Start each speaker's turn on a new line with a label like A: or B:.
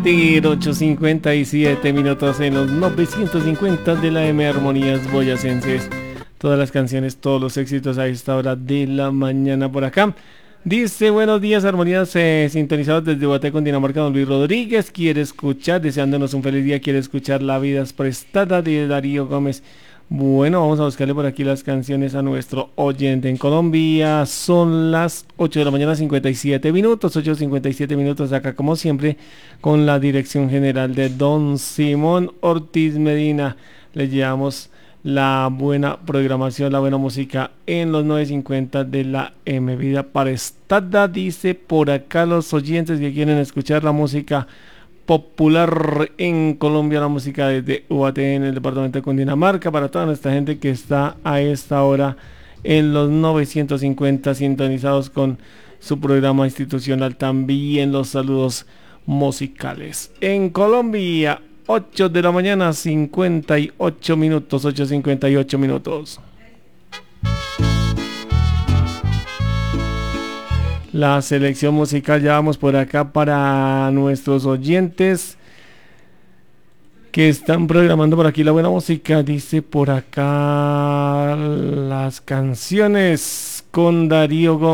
A: 8:57 minutos en los 950 de la M Armonías Boyacenses. Todas las canciones, todos los éxitos a esta hora de la mañana por acá. Dice, buenos días, Armonías, sintonizados desde Guaté, Dinamarca, don Luis Rodríguez. Quiere escuchar, deseándonos un feliz día, quiere escuchar La Vida es Prestada de Darío Gómez. Bueno, vamos a buscarle por aquí las canciones a nuestro oyente. En Colombia son las 8 de la mañana, 57 minutos, 8:57 minutos acá, como siempre, con la dirección general de don Simón Ortiz Medina. Le llevamos la buena programación, la buena música en los 950 de la M. Vida Prestada, dice por acá los oyentes que quieren escuchar la música popular en Colombia, la música desde Ubaté en el departamento de Cundinamarca, para toda nuestra gente que está a esta hora en los 950 sintonizados con su programa institucional. También los saludos musicales. En Colombia, 8 de la mañana, 58 minutos, 8:58 minutos. La selección musical, ya vamos por acá para nuestros oyentes que están programando por aquí la buena música. Dice por acá las canciones con Darío Gómez.